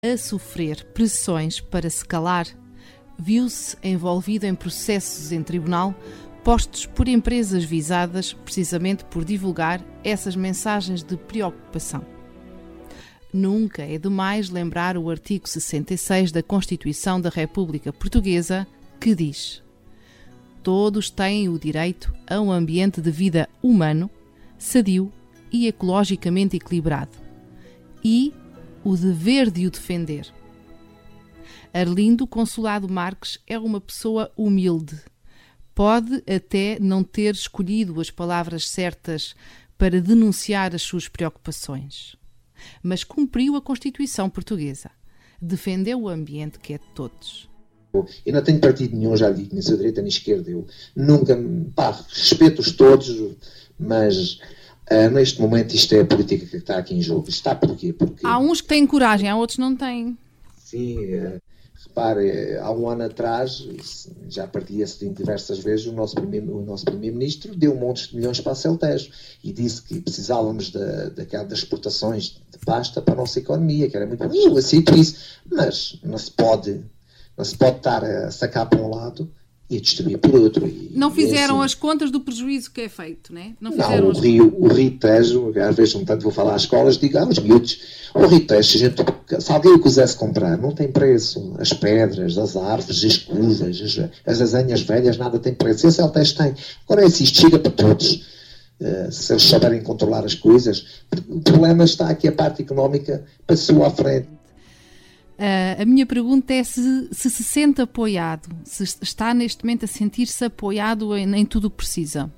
a sofrer pressões para se calar, viu-se envolvido em processos em tribunal postos por empresas visadas precisamente por divulgar essas mensagens de preocupação. Nunca é demais lembrar o artigo 66 da Constituição da República Portuguesa, que diz: todos têm o direito a um ambiente de vida humano, sadio e ecologicamente equilibrado, e o dever de o defender. Arlindo Consolado Marques é uma pessoa humilde. Pode até não ter escolhido as palavras certas para denunciar as suas preocupações, mas cumpriu a Constituição portuguesa. Defendeu o ambiente que é de todos. Eu não tenho partido nenhum, já digo, nem sou direita nem esquerda. Eu nunca, respeito-os todos, mas neste momento isto é a política que está aqui em jogo. Está porquê? Porque há uns que têm coragem, há outros que não têm. Sim, repare, há um ano atrás, já partia-se diversas vezes, o nosso primeiro-ministro deu um monte de milhões para a Celtejo e disse que precisávamos das exportações de pasta para a nossa economia, que era muito bom. Eu aceito isso, mas não se pode estar a sacar para um lado e a destruir por outro. Não fizeram as contas do prejuízo que é feito, né? Não, o Rio Tejo, às vezes, um tanto vou falar às escolas, digo, os miúdos, o Rio Tejo, se alguém o quisesse comprar, não tem preço. As pedras, as árvores, as escusas, as azenhas velhas, nada tem preço. Esse Tejo tem. Agora é assim, isto chega para todos. Se eles souberem controlar as coisas. O problema está aqui, a parte económica passou à frente. A minha pergunta é se sente apoiado, se está neste momento a sentir-se apoiado em tudo o que precisa.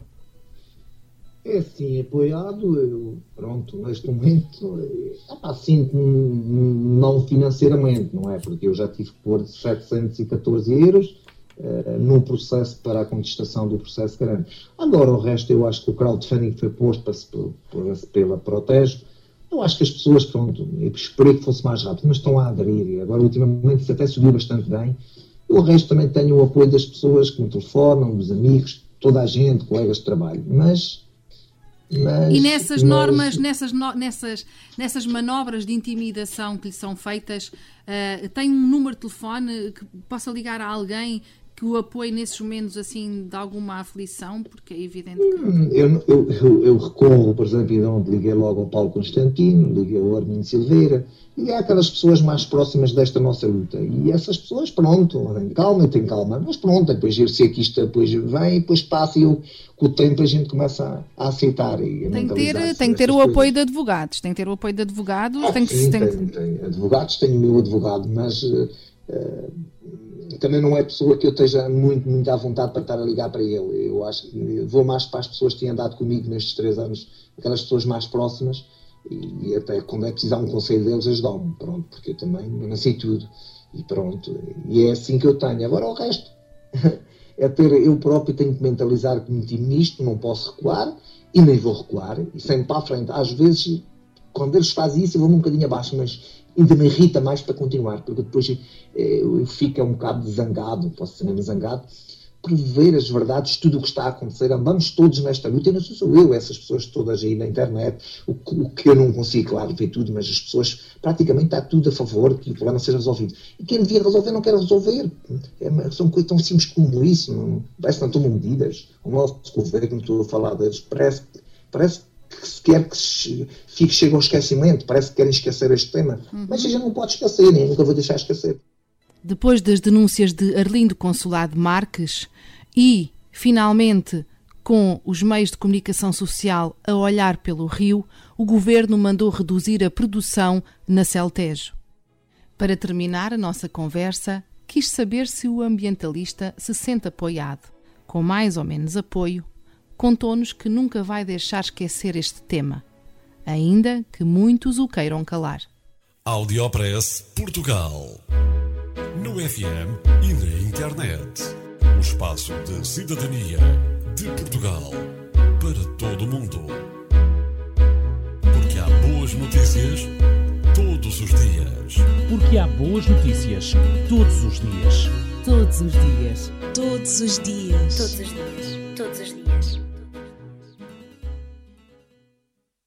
É assim, apoiado, neste momento, sinto não financeiramente, não é? Porque eu já tive que pôr 714 euros num processo para a contestação do processo grande. Agora, o resto, eu acho que o crowdfunding foi posto pela Protege. Eu acho que as pessoas, eu esperei que fosse mais rápido, mas estão a aderir. Agora, ultimamente, isso até subiu bastante bem. O resto também tem o apoio das pessoas que me telefonam, dos amigos, toda a gente, colegas de trabalho. E nessas normas, nessas manobras de intimidação que lhe são feitas, tem um número de telefone que possa ligar a alguém que o apoie nesses momentos assim de alguma aflição? Porque é evidente que... Eu recorro, por exemplo, liguei logo ao Paulo Constantino, liguei ao Armindo Silveira, liguei àquelas pessoas mais próximas desta nossa luta. E essas pessoas, tem calma, mas depois eu sei que isto depois vem e depois passa e com o tempo a gente começa a aceitar. Tem que ter o apoio de advogados. Tem advogados, tenho o meu advogado, mas... também não é pessoa que eu esteja muito à vontade para estar a ligar para ele. Eu acho que vou mais para as pessoas que têm andado comigo nestes 3 anos, aquelas pessoas mais próximas, e até quando é precisar um conselho deles, ajudam-me, porque eu também não sei tudo, e é assim que eu tenho. Agora o resto, eu próprio tenho que mentalizar que meti nisto, não posso recuar, e nem vou recuar, e sempre para a frente. Às vezes, quando eles fazem isso, eu vou um bocadinho abaixo, mas ainda me irrita mais para continuar, porque depois eu fico um bocado zangado, posso ser mesmo zangado, por ver as verdades, tudo o que está a acontecer. Andamos todos nesta luta, e não sou eu, essas pessoas todas aí na internet, o que eu não consigo, claro, ver tudo, mas as pessoas, praticamente está tudo a favor que o problema seja resolvido. E quem devia resolver não quer resolver. São coisas tão simples como isso, parece que não tomam medidas. O nosso governo, estou a falar deles, parece que se quer que chegue ao esquecimento, parece que querem esquecer este tema, mas a gente não pode esquecer, nem nunca vou deixar esquecer. Depois das denúncias de Arlindo Consolado Marques e, finalmente, com os meios de comunicação social a olhar pelo rio, o Governo mandou reduzir a produção na Celtejo. Para terminar a nossa conversa, quis saber se o ambientalista se sente apoiado. Com mais ou menos apoio, contou-nos que nunca vai deixar esquecer este tema, ainda que muitos o queiram calar. Audiopress Portugal. No FM e na internet. O espaço de cidadania de Portugal para todo o mundo. Porque há boas notícias todos os dias. Porque há boas notícias todos os dias. Todos os dias. Todos os dias. Todos os dias. Todos os dias.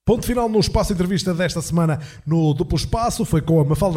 Ponto final no Espaço Entrevista desta semana no Duplo Espaço. Foi com a Mafalda